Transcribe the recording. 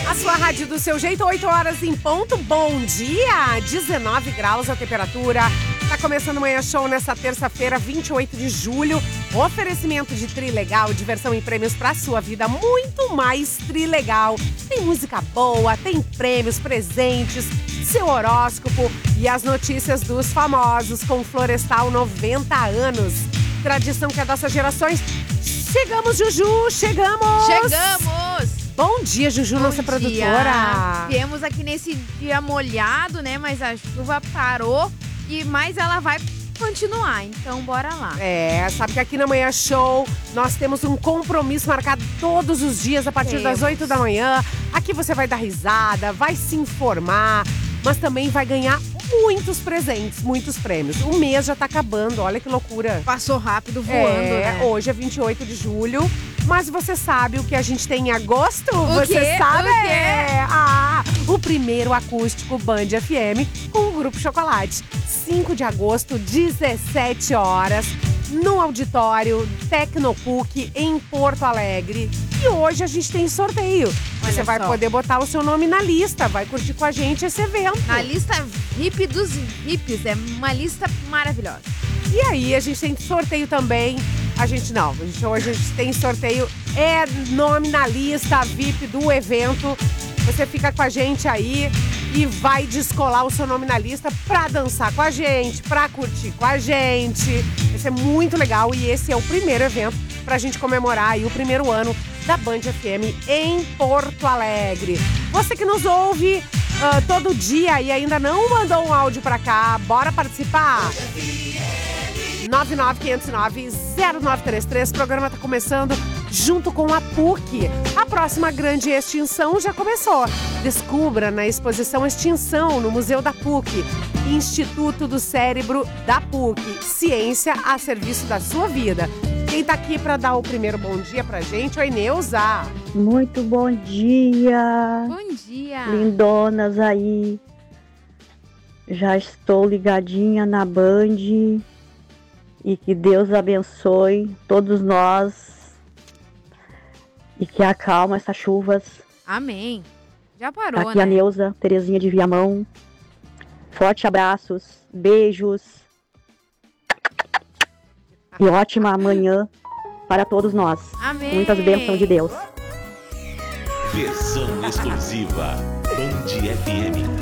A sua rádio do seu jeito, 8 horas em ponto. Bom dia! 19 graus a temperatura. Tá começando o Manhã Show nessa terça-feira, 28 de julho. Oferecimento de Trilegal, diversão e prêmios pra sua vida. Muito mais Trilegal. Tem música boa, tem prêmios, presentes, seu horóscopo e as notícias dos famosos com Florestal 90 anos. Tradição que adoça gerações. Chegamos, Juju! Chegamos! Bom dia, Juju, nossa produtora. Viemos aqui nesse dia molhado, né? Mas a chuva parou, mas ela vai continuar. Então, bora lá. Sabe que aqui na Manhã Show nós temos um compromisso marcado todos os dias a partir das 8 da manhã. Aqui você vai dar risada, vai se informar, mas também vai ganhar muitos presentes, muitos prêmios. O mês já tá acabando, olha que loucura. Passou rápido voando, né? Hoje é 28 de julho. Mas você sabe o que a gente tem em agosto? O quê? Sabe? O quê? O primeiro acústico Band FM com o Grupo Chocolate. 5 de agosto, 17 horas, no auditório Tecnopuc, em Porto Alegre. E hoje a gente tem sorteio. Você vai poder botar o seu nome na lista, vai curtir com a gente esse evento. Na lista VIP dos VIPs, é uma lista maravilhosa. E aí, a gente tem sorteio também. Hoje a gente tem sorteio, nome na lista VIP do evento. Você fica com a gente aí e vai descolar o seu nome na lista pra dançar com a gente, pra curtir com a gente. Vai ser muito legal e esse é o primeiro evento pra gente comemorar aí o primeiro ano da Band FM em Porto Alegre. Você que nos ouve todo dia e ainda não mandou um áudio pra cá, bora participar? 99509-0933. O programa tá começando junto com a PUC. A próxima grande extinção já começou. Descubra na exposição Extinção no Museu da PUC. Instituto do Cérebro da PUC. Ciência a serviço da sua vida. Quem tá aqui pra dar o primeiro bom dia pra gente? Oi, Neuza. Muito bom dia. Bom dia. Lindonas aí. Já estou ligadinha na Band. E que Deus abençoe todos nós e que acalma essas chuvas. Amém. Já parou, Aqui né? A Neuza, Terezinha de Viamão. Forte abraços, beijos. E ótima manhã para todos nós. Amém. Muitas bênçãos de Deus. Versão exclusiva Band FM.